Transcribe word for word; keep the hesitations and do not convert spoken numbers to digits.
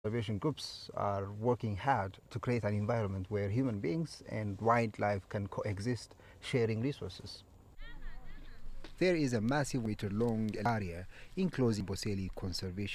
Conservation groups are working hard to create an environment where human beings and wildlife can coexist, sharing resources. There is a massive meter long area enclosing Amboseli Conservation